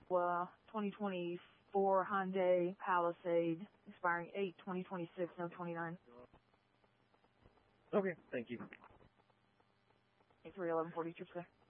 2024 Hyundai Palisade, expiring 8/2026, no 29. Okay, thank you. 31142, sir.